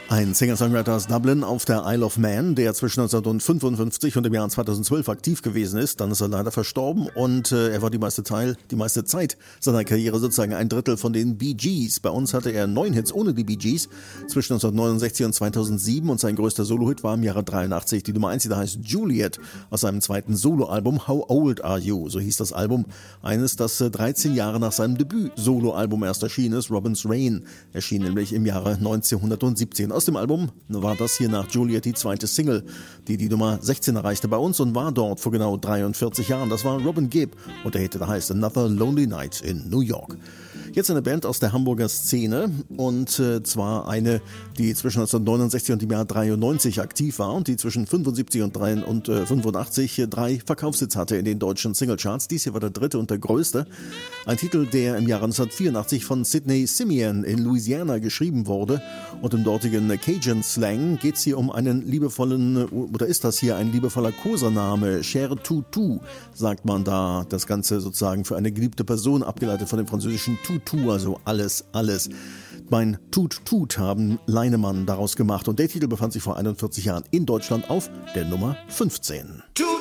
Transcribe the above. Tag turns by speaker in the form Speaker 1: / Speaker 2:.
Speaker 1: Ein Singer-Songwriter aus Dublin auf der Isle of Man, der zwischen 1955 und dem Jahr 2012 aktiv gewesen ist. Dann ist er leider verstorben und er war die meiste Zeit seiner Karriere sozusagen ein Drittel von den Bee Gees. Bei uns hatte er 9 Hits ohne die Bee Gees zwischen 1969 und 2007 und sein größter Solo-Hit war im Jahre 83 die Nummer 1, die da heißt Juliet aus seinem zweiten Soloalbum How Old Are You? So hieß das Album. Eines, das 13 Jahre nach seinem Debüt-Soloalbum erst erschienen ist. Robin's Rain erschien nämlich im Jahre 1917. Aus dem Album war das hier nach Juliet die zweite Single, die die Nummer 16 erreichte bei uns und war dort vor genau 43 Jahren. Das war Robin Gibb und der Hit, der heißt Another Lonely Night in New York. Jetzt eine Band aus der Hamburger Szene und zwar eine, die zwischen 1969 und dem Jahr 93 aktiv war und die zwischen 75 und 85 3 Verkaufshits hatte in den deutschen Singlecharts. Dies hier war der dritte und der größte. Ein Titel, der im Jahre 1984 von Sidney Simeon in Louisiana geschrieben wurde und im dortigen Cajun-Slang geht es hier um einen liebevollen, oder ist das hier ein liebevoller Kosename? Cher Toutou, sagt man da. Das Ganze sozusagen für eine geliebte Person, abgeleitet von dem französischen Toutou, also alles. Mein Tut haben Leinemann daraus gemacht und der Titel befand sich vor 41 Jahren in Deutschland auf der Nummer 15.